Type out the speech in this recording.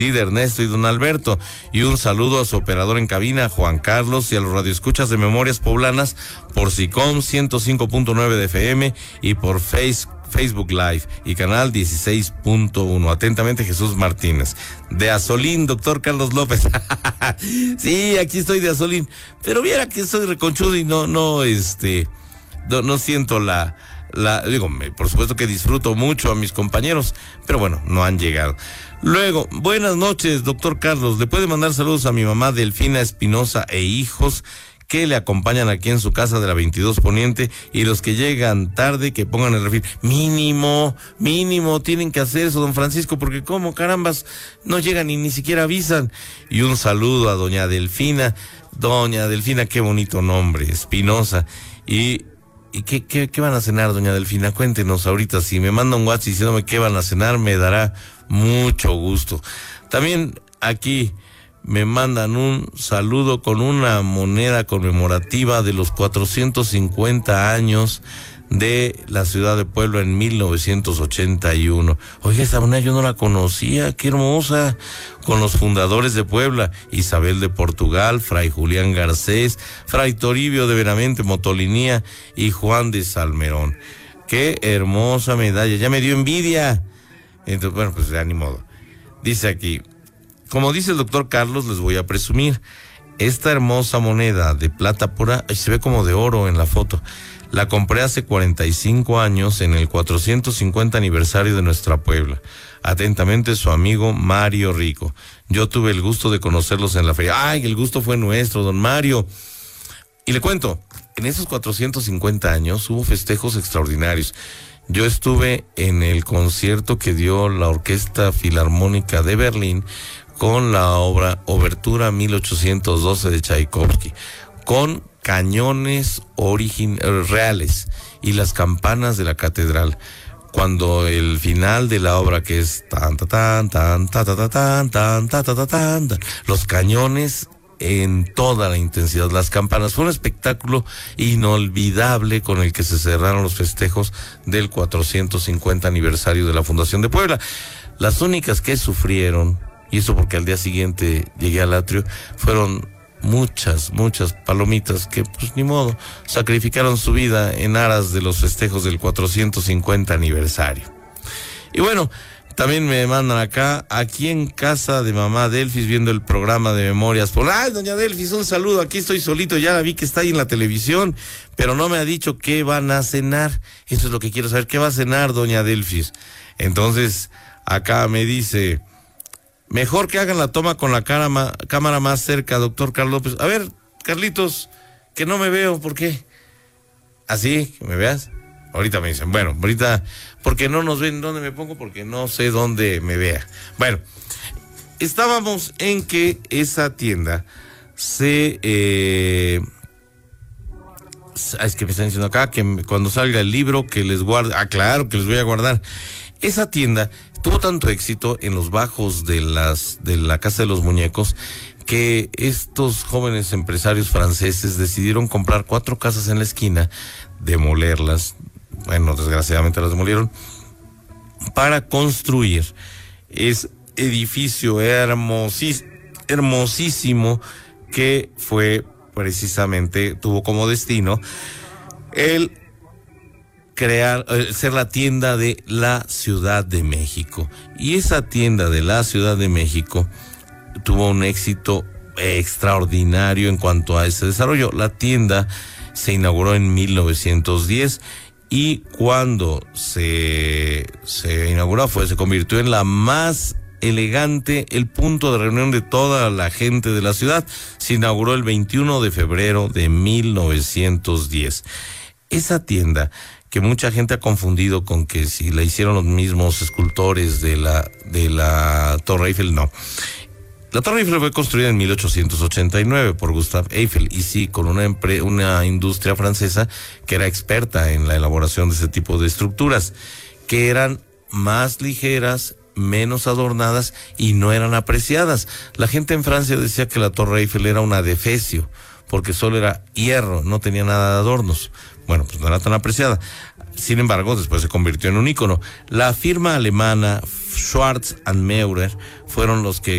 de Ernesto y don Alberto, y un saludo a su operador en cabina, Juan Carlos, y a los radioescuchas de Memorias Poblanas por SICOM 105.9 de FM y por Facebook Live y canal 16.1. Atentamente, Jesús Martínez. De Azolín, doctor Carlos López. Sí, aquí estoy de Azolín, pero viera que soy reconchudo y no siento por supuesto que disfruto mucho a mis compañeros, pero bueno, no han llegado. Luego, buenas noches, doctor Carlos. Le puede mandar saludos a mi mamá Delfina Espinosa e hijos que le acompañan aquí en su casa de la 22 Poniente, y los que llegan tarde que pongan el refil. Mínimo, tienen que hacer eso, don Francisco, porque como carambas no llegan y ni siquiera avisan. Y un saludo a doña Delfina, qué bonito nombre, Espinosa. ¿Y qué van a cenar, doña Delfina? Cuéntenos ahorita. Si me manda un WhatsApp diciéndome qué van a cenar, me dará mucho gusto. También aquí me mandan un saludo con una moneda conmemorativa de los 450 años de la ciudad de Puebla en 1981. Oiga, esta moneda yo no la conocía, qué hermosa. Con los fundadores de Puebla, Isabel de Portugal, Fray Julián Garcés, Fray Toribio de Benavente Motolinía y Juan de Salmerón. Qué hermosa medalla, ya me dio envidia. Entonces, bueno, pues ya ni modo. Dice aquí, como dice el doctor Carlos, les voy a presumir. Esta hermosa moneda de plata pura, se ve como de oro en la foto. La compré hace 45 años en el 450 aniversario de nuestra Puebla. Atentamente, su amigo Mario Rico. Yo tuve el gusto de conocerlos en la feria. ¡Ay, el gusto fue nuestro, don Mario! Y le cuento, en esos 450 años hubo festejos extraordinarios. Yo estuve en el concierto que dio la Orquesta Filarmónica de Berlín con la obra Obertura 1812 de Tchaikovsky, con cañones reales y las campanas de la catedral. Cuando el final de la obra, que es tan ta tan tan ta ta ta tan tan ta ta ta tan, los cañones en toda la intensidad, las campanas, fue un espectáculo inolvidable con el que se cerraron los festejos del 450 aniversario de la Fundación de Puebla. Las únicas que sufrieron, y eso porque al día siguiente llegué al atrio, fueron muchas palomitas que pues ni modo, sacrificaron su vida en aras de los festejos del 450 aniversario. Y bueno, también me mandan acá, aquí en casa de mamá Delfis, viendo el programa de Memorias. ¡Ay, doña Delfis, un saludo! Aquí estoy solito, ya la vi que está ahí en la televisión, pero no me ha dicho qué van a cenar. Eso es lo que quiero saber, ¿qué va a cenar, doña Delfis? Entonces, acá me dice, mejor que hagan la toma con la cámara más cerca, doctor Carlos López. A ver, Carlitos, que no me veo, ¿por qué? ¿Así? ¿Que me veas? Ahorita me dicen, bueno, ahorita, porque no nos ven dónde me pongo, porque no sé dónde me vea. Bueno, estábamos en que esa tienda es que me están diciendo acá que cuando salga el libro que les guarde. Ah, claro, que les voy a guardar. Esa tienda tuvo tanto éxito en los bajos de la Casa de los Muñecos que estos jóvenes empresarios franceses decidieron comprar 4 casas en la esquina, demolerlas. Bueno, desgraciadamente las demolieron para construir ese edificio hermosísimo que fue precisamente, tuvo como destino el ser la tienda de la Ciudad de México. Y esa tienda de la Ciudad de México tuvo un éxito extraordinario en cuanto a ese desarrollo. La tienda se inauguró en 1910 y cuando se inauguró se convirtió en la más elegante, el punto de reunión de toda la gente de la ciudad. Se inauguró el 21 de febrero de 1910. Esa tienda, que mucha gente ha confundido con que si la hicieron los mismos escultores de la Torre Eiffel, no. La Torre Eiffel fue construida en 1889 por Gustave Eiffel, y sí, con una industria francesa que era experta en la elaboración de ese tipo de estructuras, que eran más ligeras, menos adornadas y no eran apreciadas. La gente en Francia decía que la Torre Eiffel era un adefesio, porque solo era hierro, no tenía nada de adornos. Bueno, pues no era tan apreciada. Sin embargo, después se convirtió en un ícono. La firma alemana Schwarz & Meurer fueron los que